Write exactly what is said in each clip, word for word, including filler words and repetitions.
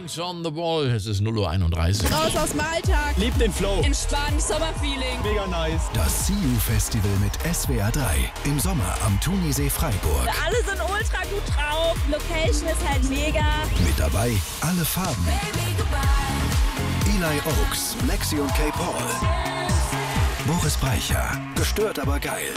Hands on the Wall. Es ist null Uhr einunddreißig. Raus aus dem Alltag. Lieb den Flow. Entspannt, Sommerfeeling. Mega nice. Das See You Festival mit S W R drei. Im Sommer am Thunisee Freiburg. Alle sind ultra gut drauf. Location ist halt mega. Mit dabei alle Farben. Eli Oaks, Lexi und Kay Paul. Boris Brejcha. Gestört, aber geil.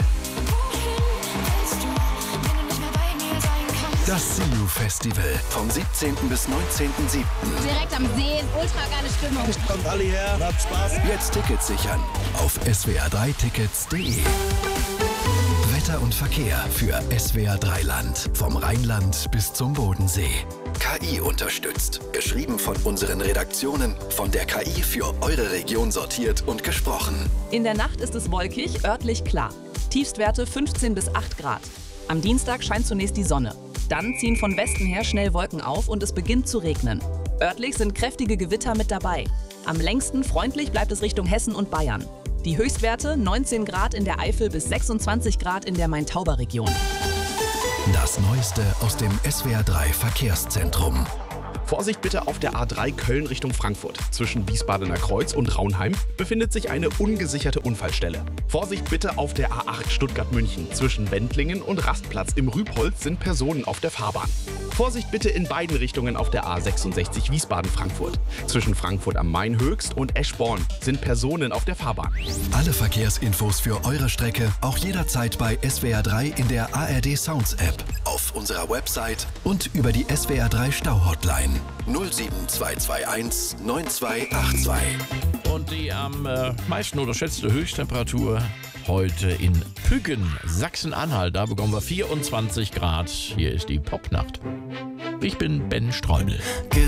Das See You Festival vom siebzehnten bis neunzehnten siebten Direkt am See, ultra geile Stimmung. Kommt alle her, habt Spaß. Jetzt Tickets sichern auf S W R drei Tickets punkt de. Wetter und Verkehr für S W R drei Land. Vom Rheinland bis zum Bodensee. K I unterstützt. Geschrieben von unseren Redaktionen, von der K I für eure Region sortiert und gesprochen. In der Nacht ist es wolkig, örtlich klar. Tiefstwerte fünfzehn bis acht Grad. Am Dienstag scheint zunächst die Sonne. Dann ziehen von Westen her schnell Wolken auf und es beginnt zu regnen. Örtlich sind kräftige Gewitter mit dabei. Am längsten freundlich bleibt es Richtung Hessen und Bayern. Die Höchstwerte neunzehn Grad in der Eifel bis sechsundzwanzig Grad in der Main-Tauber-Region. Das Neueste aus dem S W R drei Verkehrszentrum. Vorsicht bitte auf der A drei Köln Richtung Frankfurt. Zwischen Wiesbadener Kreuz und Raunheim befindet sich eine ungesicherte Unfallstelle. Vorsicht bitte auf der A acht Stuttgart-München. Zwischen Wendlingen und Rastplatz im Rübholz sind Personen auf der Fahrbahn. Vorsicht bitte in beiden Richtungen auf der A sechsundsechzig Wiesbaden-Frankfurt. Zwischen Frankfurt am Main Höchst und Eschborn sind Personen auf der Fahrbahn. Alle Verkehrsinfos für eure Strecke auch jederzeit bei S W R drei in der A R D Sounds App, auf unserer Website und über die S W R drei Stau-Hotline null sieben zwei zwei eins neun zwei acht zwei. Und die am äh, meisten unterschätzte Höchsttemperatur heute in Püggen, Sachsen-Anhalt. Da bekommen wir vierundzwanzig Grad. Hier ist die Popnacht. Ich bin Ben Streubel.